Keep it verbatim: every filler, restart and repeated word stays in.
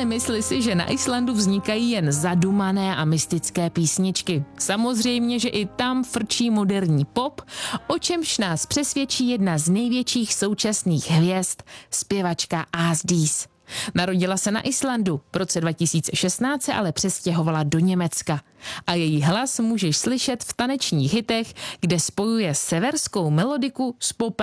nemysli si, že na Islandu vznikají jen zadumané a mystické písničky. Samozřejmě, že i tam frčí moderní pop, o čemž nás přesvědčí jedna z největších současných hvězd, zpěvačka Asdís. Narodila se na Islandu, v roce dva tisíce šestnáct se ale přestěhovala do Německa. A její hlas můžeš slyšet v tanečních hitech, kde spojuje severskou melodiku s popem